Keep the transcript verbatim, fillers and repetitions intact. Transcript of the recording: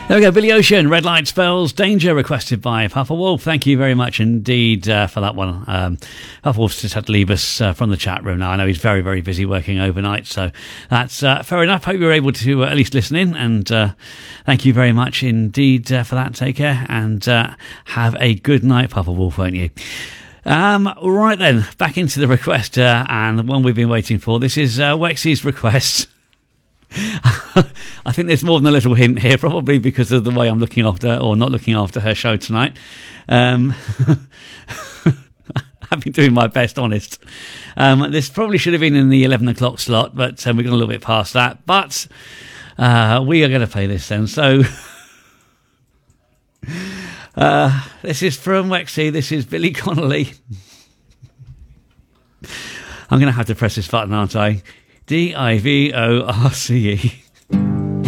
There we go, Billy Ocean, Red Light Spells, Danger, requested by Papa Wolf. Thank you very much indeed uh, for that one. Um, Papa Wolf's just had to leave us uh, from the chat room now. I know he's very, very busy working overnight, so that's uh, fair enough. Hope you were able to uh, at least listen in, and uh, thank you very much indeed uh, for that. Take care, and uh, have a good night, Papa Wolf, won't you? Um, right then, back into the request, uh, and the one we've been waiting for. This is uh, Wexy's request. I think there's more than a little hint here, probably because of the way I'm looking after or not looking after her show tonight. Um, I've been doing my best, honest. Um, this probably should have been in the eleven o'clock slot, but um, we've gone a little bit past that. But uh, we are going to play this then. So uh, this is from Wexy. This is Billy Connolly. I'm going to have to press this button, aren't I? D I V O R C E.